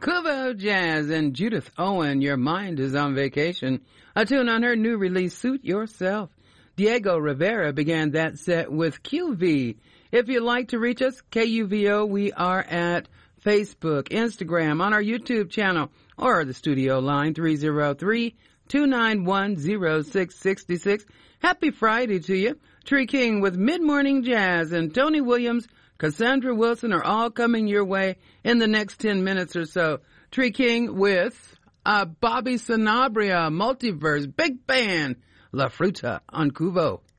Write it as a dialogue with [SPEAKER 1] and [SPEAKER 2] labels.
[SPEAKER 1] Kuvo Jazz and Judith Owen, Your Mind is on Vacation, a tune on her new release, Suit Yourself. Diego Rivera began that set with QV. If you'd like to reach us, KUVO, we are at Facebook, Instagram, on our YouTube channel, or the studio line 303-291-0666. Happy Friday to you. Tree King with Mid-Morning Jazz and Tony Williams, Cassandra Wilson are all coming your way in the next 10 minutes or so. Tree King with Bobby Sanabria, Multiverse, Big Band, La Fruta on Kuvo.